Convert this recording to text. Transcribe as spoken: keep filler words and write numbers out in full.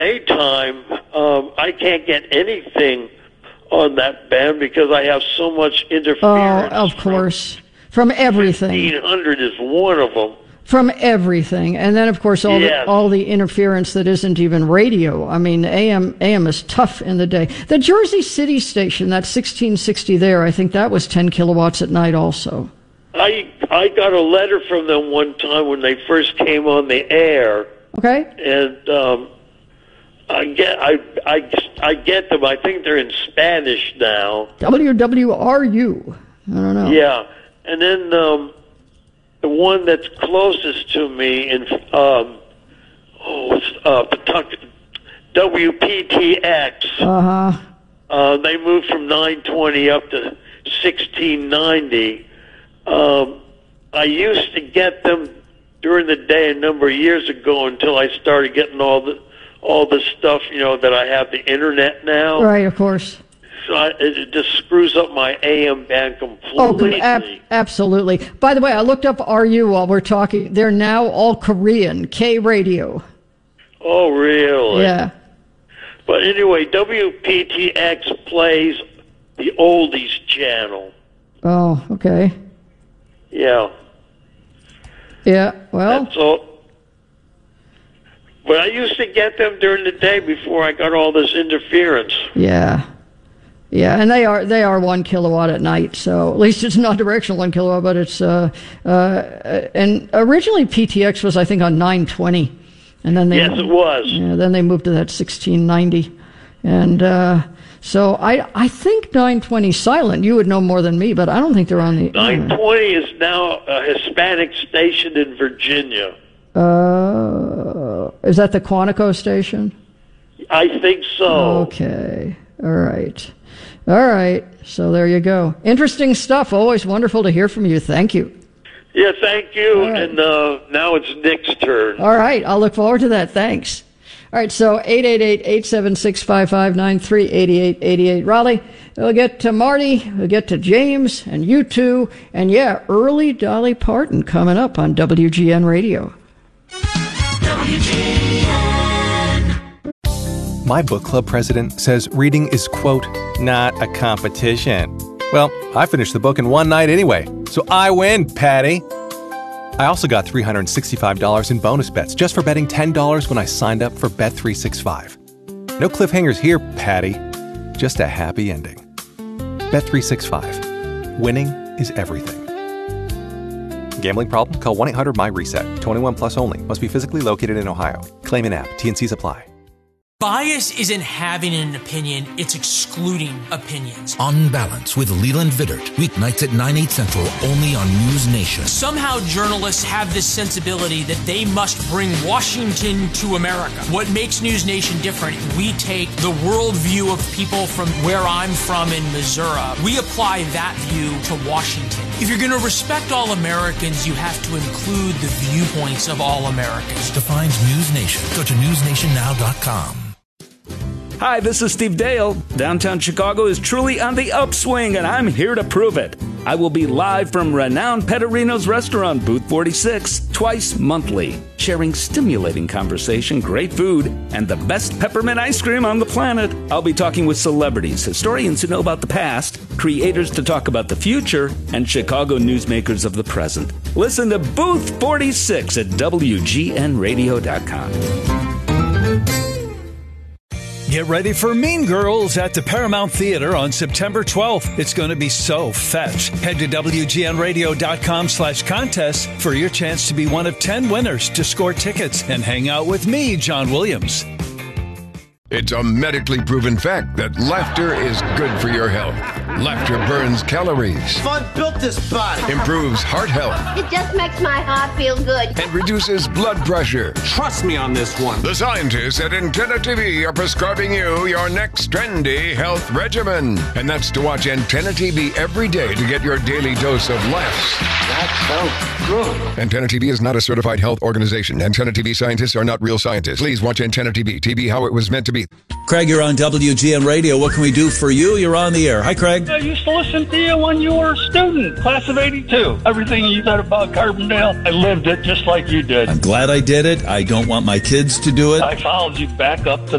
daytime, um, I can't get anything on that band because I have so much interference. Oh, of course. From, from everything. fifteen hundred is one of them. From everything. And then, of course, all, yes. the, all the interference that isn't even radio. I mean, A M A M is tough in the day. The Jersey City station, that sixteen sixty there, I think that was ten kilowatts at night also. I I got a letter from them one time when they first came on the air. Okay. And um, I get I, I, I get them. I think they're in Spanish now. W W R U. I don't know. Yeah. And then... Um, the one that's closest to me in um, oh, it's, uh, Pawtucket, W P T X. Uh-huh. Uh, they moved from nine twenty up to sixteen ninety. Um, I used to get them during the day a number of years ago until I started getting all the all the stuff, you know, that I have the internet now. Right, of course. So I, it just screws up my A M band completely. Oh, ab- absolutely. By the way, I looked up R U while we're talking. They're now all Korean, K Radio. Oh, really? Yeah. But anyway, W P T X plays the oldies channel. Oh, okay. Yeah. Yeah, well. That's all. But I used to get them during the day before I got all this interference. Yeah. Yeah, and they are they are one kilowatt at night, so at least it's not directional one kilowatt, but it's uh uh and originally P T X was I think on nine twenty, and then they yes it was yeah then they moved to that sixteen ninety, and uh, so I I think nine twenty silent. You would know more than me, but I don't think they're on the nine twenty is now a Hispanic station in Virginia. Uh, is that the Quantico station? I think so. Okay, all right. All right, so there you go. Interesting stuff. Always wonderful to hear from you. Thank you. Yeah, thank you. Right. And uh, now it's Nick's turn. All right, I'll look forward to that. Thanks. All right, so eight eight eight, eight seven six, five five nine three, eight eight eight eight. Raleigh, we'll get to Marty, we'll get to James, and you two, and yeah, early Dolly Parton coming up on W G N Radio. W G N. My book club president says reading is, quote, not a competition. Well, I finished the book in one night anyway, so I win, Patty. I also got three hundred sixty-five dollars in bonus bets just for betting ten dollars when I signed up for Bet three sixty-five. No cliffhangers here, Patty. Just a happy ending. Bet three sixty-five. Winning is everything. Gambling problem? Call one eight hundred M Y RESET. twenty-one plus only. Must be physically located in Ohio. Claim in app. T N Cs apply. Bias isn't having an opinion, it's excluding opinions. On Balance with Leland Vittert, weeknights at nine, eight central, only on News Nation. Somehow journalists have this sensibility that they must bring Washington to America. What makes News Nation different, we take the worldview of people from where I'm from in Missouri. We apply that view to Washington. If you're going to respect all Americans, you have to include the viewpoints of all Americans. Defines News Nation. Go to news nation now dot com. Hi, this is Steve Dale. Downtown Chicago is truly on the upswing, and I'm here to prove it. I will be live from renowned Petterino's restaurant, Booth forty-six, twice monthly, sharing stimulating conversation, great food, and the best peppermint ice cream on the planet. I'll be talking with celebrities, historians who know about the past, creators to talk about the future, and Chicago newsmakers of the present. Listen to Booth forty-six at W G N radio dot com. Get ready for Mean Girls at the Paramount Theater on September twelfth. It's going to be so fetch. Head to W G N radio dot com slash contest for your chance to be one of ten winners to score tickets and hang out with me, John Williams. It's a medically proven fact that laughter is good for your health. Laughter burns calories. Fun built this body. Improves heart health. It just makes my heart feel good. And reduces blood pressure. Trust me on this one. The scientists at Antenna T V are prescribing you your next trendy health regimen. And that's to watch Antenna T V every day to get your daily dose of laughs. That sounds good. Antenna T V is not a certified health organization. Antenna T V scientists are not real scientists. Please watch Antenna T V. T V how it was meant to be. Craig, you're on W G N Radio. What can we do for you? You're on the air. Hi, Craig. I used to listen to you when you were a student, class of eighty-two. Everything you said about Carbondale, I lived it just like you did. I'm glad I did it. I don't want my kids to do it. I followed you back up to